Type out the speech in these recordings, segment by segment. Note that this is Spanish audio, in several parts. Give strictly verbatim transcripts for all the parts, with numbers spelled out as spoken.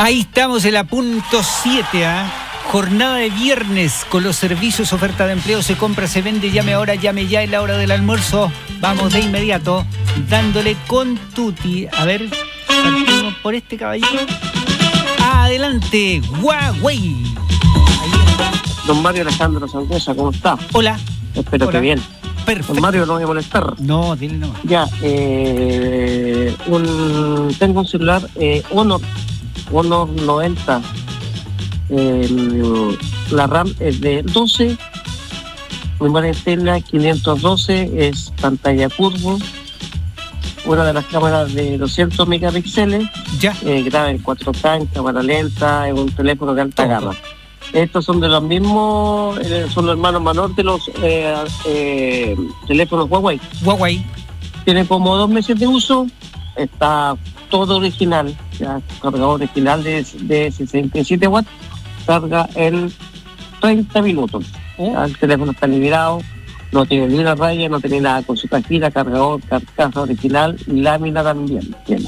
Ahí estamos en la punto siete, ¿ah? ¿eh? Jornada de viernes con los servicios, oferta de empleo, se compra, se vende, llame ahora, llame ya, en la hora del almuerzo. Vamos de inmediato, dándole con tutti. A ver, partimos por este caballito. Adelante, Huawei. Don Mario Alejandro Sangüesa, ¿cómo está? Hola. Espero Hola. que bien. Perfecto. Don Mario, no voy a molestar. No, dile no. Ya, eh, un, tengo un celular eh, Honor, Honor noventa. Eh, la RAM es de doce, memoria interna quinientos doce, es pantalla curvo, una de las cámaras de doscientos megapíxeles, ya. Eh, graba en cuatro K, en cámara lenta, es un teléfono de alta Todo. gama. Estos son de los mismos, eh, son los hermanos menores de los eh, eh, teléfonos Huawei. Huawei. Tiene como dos meses de uso, está todo original, ya cargador original de, de sesenta y siete watts, carga en treinta minutos. Oh. Ya, el teléfono está liberado, no tiene ni una raya, no tiene nada con su cajita, cargador, carcasa original y lámina también tiene.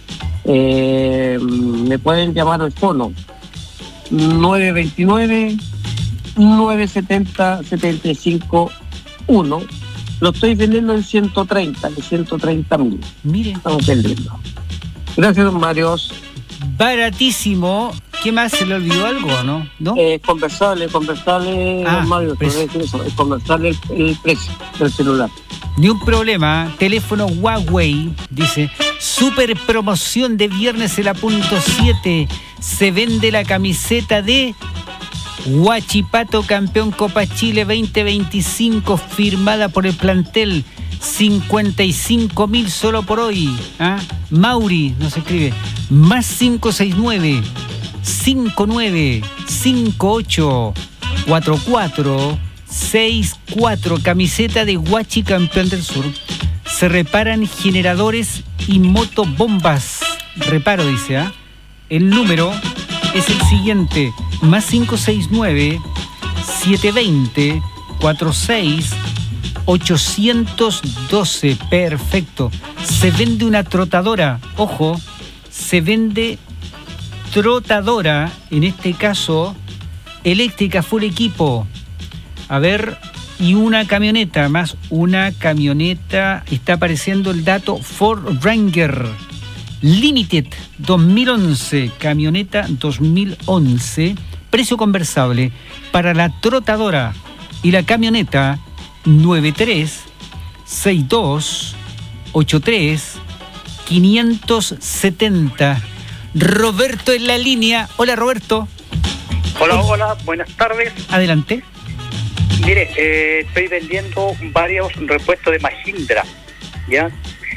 Eh, me pueden llamar al fono nueve dos nueve, nueve siete cero, siete cinco uno. Lo estoy vendiendo en ciento treinta, en ciento treinta mil. Mire. Estamos vendiendo. Gracias, don Mario. Baratísimo. ¿Qué más? ¿Se le olvidó algo o no? ¿No? Eh, conversable, conversable, Ah, don Mario, precio. eso, es conversable el, el precio del celular. Ni un problema. Teléfono Huawei, dice, super promoción de viernes en la punto siete. Se vende la camiseta de Huachipato, campeón Copa Chile veinte veinticinco, firmada por el plantel. cincuenta y cinco mil solo por hoy. ¿Ah? Mauri, no se escribe. Más cinco seis nueve, cinco nueve, cinco ocho, cuatro cuatro seis cuatro. Camiseta de Huachi, campeón del sur. Se reparan generadores y motobombas. Reparo, dice, ¿ah? ¿eh? El número es el siguiente: más cinco seis nueve, siete dos cero, cuatro seis ochocientos doce. Perfecto. Se vende una trotadora. Ojo, se vende trotadora, en este caso eléctrica, full equipo. A ver, y una camioneta, más una camioneta. Está apareciendo el dato Ford Ranger Limited dos mil once, camioneta dos mil once, precio conversable para la trotadora y la camioneta nueve tres seis dos ocho tres cinco siete cero. Roberto en la línea. Hola, Roberto. Hola, hola, buenas tardes. Adelante. Mire, eh, estoy vendiendo varios repuestos de Mahindra, ¿ya?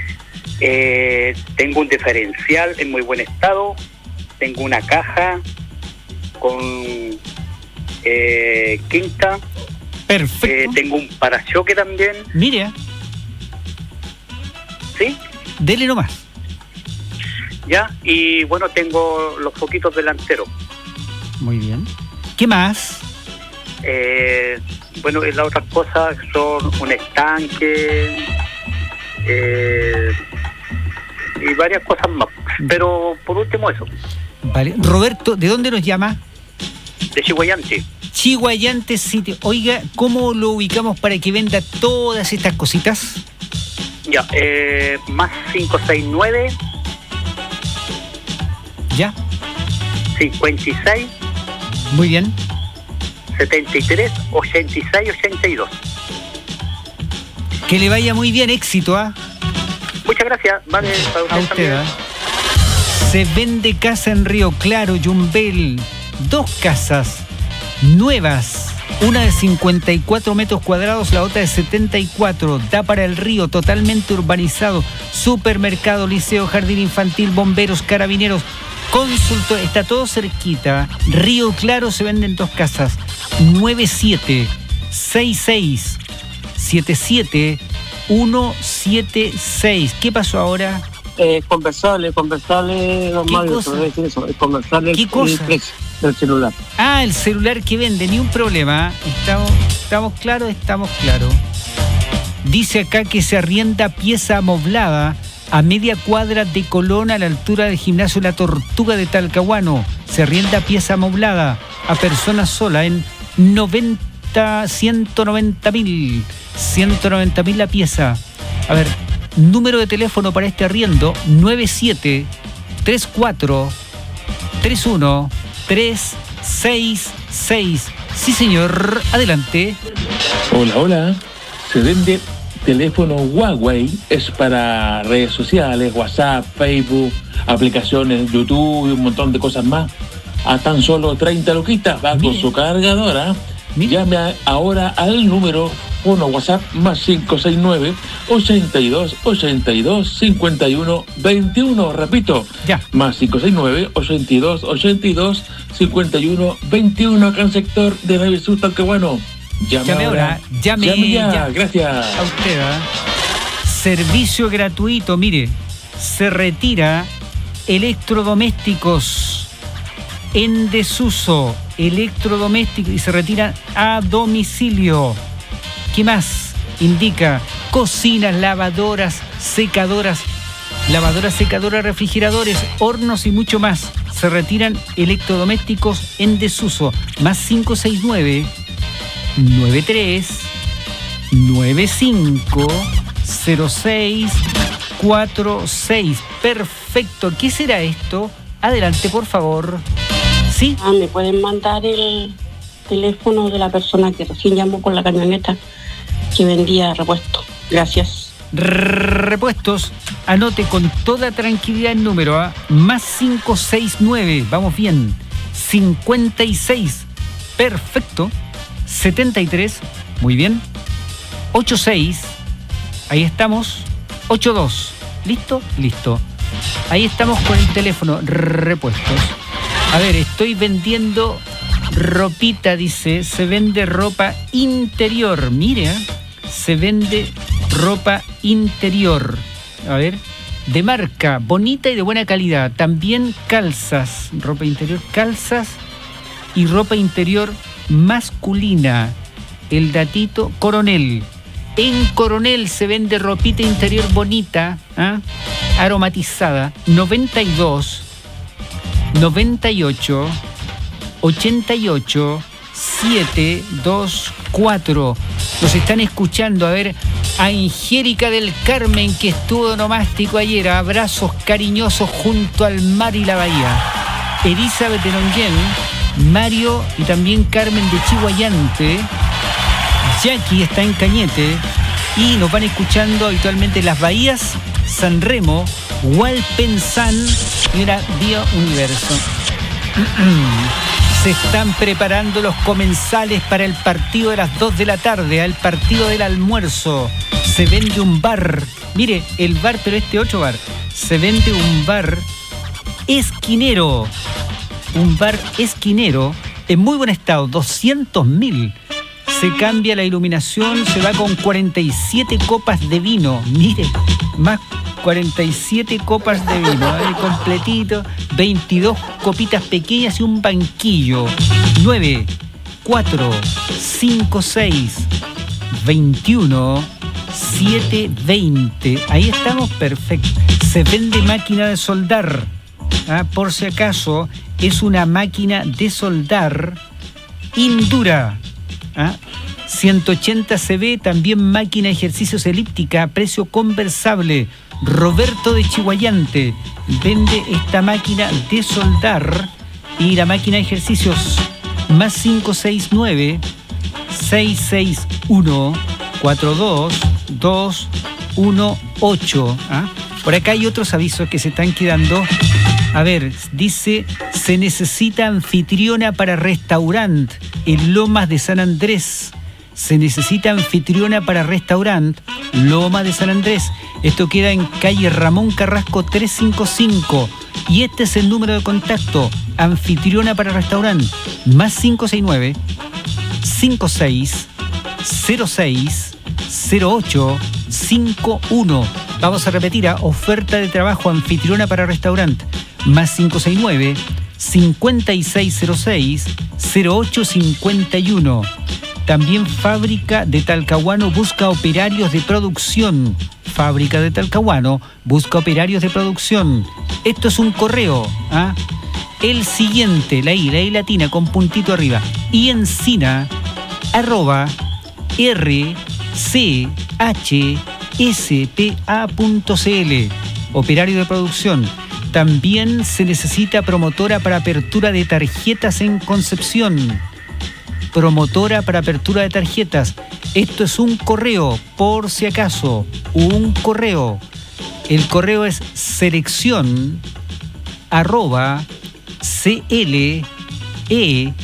Eh, tengo un diferencial en muy buen estado, tengo una caja con eh, quinta. Perfecto. Eh, tengo un parachoque también. Mire, ¿Sí? dele nomás. Ya, y bueno, tengo los foquitos delanteros. Muy bien. ¿Qué más? Eh, bueno, y las otras cosas son un estanque eh, y varias cosas más. Pero por último eso, Vale. Roberto, ¿de dónde nos llama? de Chihuayante. Chihuayante City. Oiga, ¿cómo lo ubicamos para que venda todas estas cositas? Ya, eh, más cinco seis nueve, ¿Ya? cincuenta y seis, Muy bien. setenta y tres, ochenta y seis, ochenta y dos. Que le vaya muy bien, éxito, ¿ah? Muchas gracias, vale, para usted, A usted, también. ¿ah? Se vende casa en Río Claro, Yumbel. Dos casas nuevas. Una de cincuenta y cuatro metros cuadrados, la otra de setenta y cuatro. Da para el río, totalmente urbanizado. Supermercado, liceo, jardín infantil, bomberos, carabineros. Consulto, está todo cerquita. Río Claro, se venden dos casas. nueve siete seis seis siete siete uno siete seis. ¿Qué pasó ahora? Eh, conversable, conversable, don ¿Qué Mario, cosa? te voy a decir eso, es conversable ¿Qué el, cosa? el precio del celular. Ah, el celular que vende, ni un problema. Estamos, estamos claros, estamos claros. Dice acá que se arrienda pieza amoblada a media cuadra de Colón, a la altura del gimnasio La Tortuga de Talcahuano. Se arrienda pieza amoblada a persona sola en noventa, ciento noventa mil. ciento noventa mil la pieza. A ver, número de teléfono para este arriendo: nueve siete tres cuatro tres uno tres seis seis. Sí, señor, adelante. Hola, hola. Se vende teléfono Huawei, es para redes sociales, WhatsApp, Facebook, aplicaciones, YouTube y un montón de cosas más. A tan solo treinta luquitas, va con su cargadora. Mire. Llame a, ahora al número uno WhatsApp más cinco seis nueve, ochenta y dos, ochenta y dos, cincuenta y uno, veintiuno. Repito, ya. Más cinco seis nueve, ochenta y dos, ochenta y dos, cincuenta y uno, veintiuno, acá en el sector de Navia Sur Talcahuano. Llame, llame ahora, ahora. Llame, llame ya. ya. Gracias. A usted, ¿eh? Servicio gratuito, mire, se retira electrodomésticos en desuso, electrodomésticos, y se retiran a domicilio. ¿Qué más? Indica cocinas, lavadoras, secadoras, lavadoras, secadoras, refrigeradores, hornos y mucho más. Se retiran electrodomésticos en desuso. Más cinco seis nueve, nueve tres, nueve cinco, cero seis cuatro seis. Perfecto. ¿Qué será esto? Adelante, por favor. ¿Sí? Ah, ¿me pueden mandar el teléfono de la persona que recién llamó con la camioneta que vendía repuestos? Gracias. Repuestos. Anote con toda tranquilidad el número, ¿eh? Más cinco seis nueve. Vamos bien. cincuenta y seis. Perfecto. setenta y tres. Muy bien. ochenta y seis. Ahí estamos. ochenta y dos. ¿Listo? Listo. Ahí estamos con el teléfono. Repuestos. A ver, estoy vendiendo ropita, dice. Se vende ropa interior. Mire, ¿eh? Se vende ropa interior. A ver. De marca, bonita y de buena calidad. También calzas. Ropa interior, calzas y ropa interior masculina. El datito, Coronel. En Coronel se vende ropita interior bonita, ¿eh? Aromatizada. noventa y dos, noventa y ocho, ochenta y ocho, setecientos veinticuatro. Nos están escuchando, a ver, a Angélica del Carmen, que estuvo de onomástico ayer. Abrazos cariñosos junto al mar y la bahía. Elizabeth de Longuén, Mario y también Carmen de Chihuayante. Jackie está en Cañete y nos van escuchando habitualmente las bahías San Remo, Hualpensán y una Vía Universo. Se están preparando los comensales para el partido de las dos de la tarde, al partido del almuerzo. Se vende un bar, mire, el bar, pero este otro bar. Se vende un bar esquinero, un bar esquinero en muy buen estado, doscientos mil. Se cambia la iluminación, se va con cuarenta y siete copas de vino. Mire, más cuarenta y siete copas de vino, ¿eh? Completito, veintidós copitas pequeñas y un banquillo. nueve, cuatro, cinco, seis, veintiuno, siete, veinte. Ahí estamos, perfecto. Se vende máquina de soldar. ¿Ah? Por si acaso, es una máquina de soldar Indura. ¿Ah? ciento ochenta C V, también máquina de ejercicios elíptica, precio conversable. Roberto de Chihuayante vende esta máquina de soldar y la máquina de ejercicios. Más cinco seis nueve, seis seis uno, cuatro dos dos uno ocho. ¿Ah? Por acá hay otros avisos que se están quedando. A ver, dice, se necesita anfitriona para restaurante en Lomas de San Andrés. Se necesita anfitriona para restaurante Lomas de San Andrés. Esto queda en calle Ramón Carrasco trescientos cincuenta y cinco. Y este es el número de contacto. Anfitriona para restaurante. Más cinco seis nueve, cincuenta y seis, cero seis, cero ocho, cincuenta y uno. Vamos a repetir, a oferta de trabajo anfitriona para restaurante. Más cinco seis nueve, cincuenta y seis cero seis, cero ocho cincuenta y uno. También Fábrica de Talcahuano busca operarios de producción. Fábrica de Talcahuano busca operarios de producción. Esto es un correo. ¿ah? El siguiente, la I, la I latina con puntito arriba. Y encina, arroba, r c h s p a punto c l. Operario de producción. También se necesita promotora para apertura de tarjetas en Concepción. Promotora para apertura de tarjetas. Esto es un correo, por si acaso, un correo. El correo es selección arroba c l e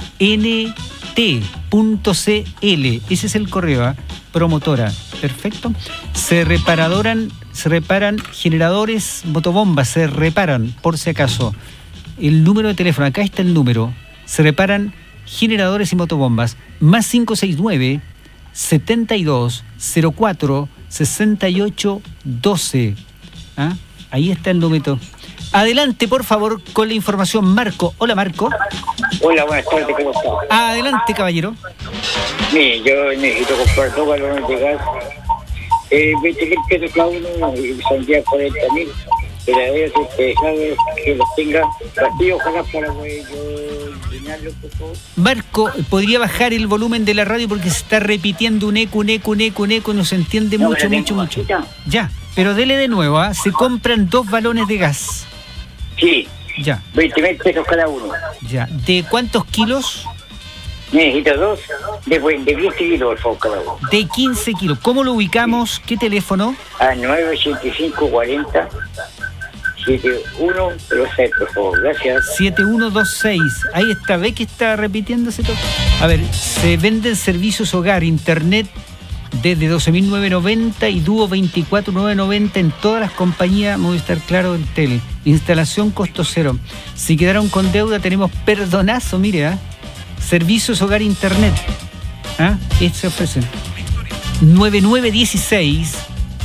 n t punto c l. Ese es el correo, ¿eh? Promotora. Perfecto. Se reparadoran, se reparan generadores, motobombas, se reparan, por si acaso. El número de teléfono, acá está el número. Se reparan generadores y motobombas, más cinco seis nueve, setenta y dos, cero cuatro, sesenta y ocho, doce. ¿Ah? Ahí está el número. Adelante, por favor, con la información, Marco. Hola, Marco. Hola, buenas tardes, ¿cómo estás? Adelante, caballero. Mire, yo necesito comprar dos galones de gas, eh, veinte mil pesos cada uno, y saldría cuarenta mil. Pero a ver, dejado que los tenga vacíos, ojalá para yo llenarlo, por favor. Marco, ¿podría bajar el volumen de la radio porque se está repitiendo un eco, un eco, un eco, un eco? No se entiende No, mucho, pero mucho, tengo mucho. bajita. Ya, pero dele de nuevo, ¿ah? Se compran dos balones de gas. Sí, Ya, veinte mil pesos cada uno. ya. ¿De cuántos kilos? Necesito dos de, de quince kilos, por favor, cada uno. De quince kilos. ¿Cómo lo ubicamos? ¿Qué teléfono? A nueve ochenta y cinco cuarenta setenta y uno cero seis, por favor, gracias. siete uno dos seis. Ahí está, ¿ve que está repitiéndose todo? A ver, se venden servicios hogar, internet desde doce mil novecientos noventa y dúo veinticuatro mil novecientos noventa en todas las compañías Movistar, Claro, Entel. Instalación costo cero. Si quedaron con deuda tenemos perdonazo, mire, ¿ah? Servicios hogar, internet. ¿Ah? Este se ofrecen. nueve nueve uno seis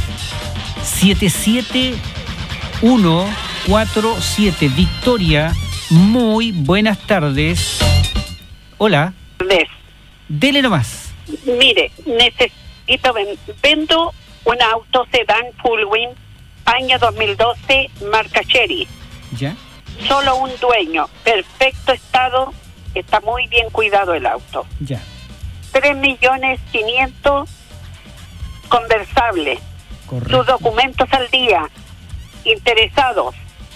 siete siete uno cuatro siete. Victoria, muy buenas tardes. Hola. Mes. Dele nomás. Mire, necesito, ven- vendo un auto sedán Fullwing, año dos mil doce, marca Chery. ¿Ya? Solo un dueño, perfecto estado, está muy bien cuidado el auto. Ya. tres millones quinientos conversable. Correcto. Sus documentos al día. Interesados.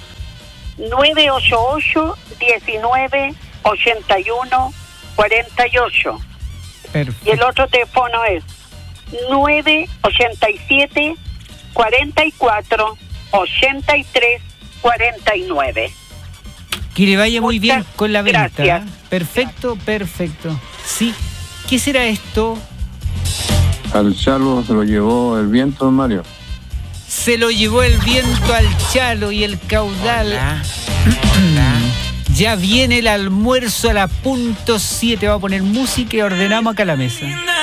nueve ocho ocho, diecinueve, ochenta y uno, cuarenta y ocho. Perfecto. Y el otro teléfono es nueve ochenta y siete, cuarenta y cuatro, ochenta y tres, cuarenta y nueve. Que le vaya muy bien Muchas con la venta. gracias. ¿eh? Perfecto, perfecto. Sí. ¿Qué será esto? Al Chalo se lo llevó el viento, don Mario. Se lo llevó el viento al Chalo y el caudal. Ya viene el almuerzo a la punto siete. Va a poner música y ordenamos acá la mesa.